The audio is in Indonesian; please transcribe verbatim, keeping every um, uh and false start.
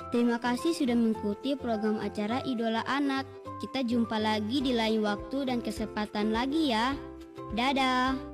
Terima kasih sudah mengikuti program acara Idola Anak. Kita jumpa lagi di lain waktu dan kesempatan lagi ya. Dadah.